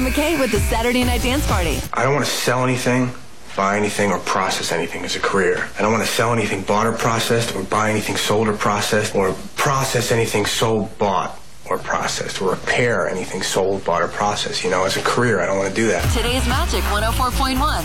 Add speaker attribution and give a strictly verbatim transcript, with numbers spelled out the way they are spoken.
Speaker 1: McKay with the Saturday Night Dance Party.
Speaker 2: I don't want to sell anything, buy anything, or process anything as a career. I don't want to sell anything bought or processed, or buy anything sold or processed, or process anything sold, bought, or processed, or repair anything sold, bought, or processed. You know, as a career, I don't want to do that.
Speaker 1: Today's Magic one oh four point one.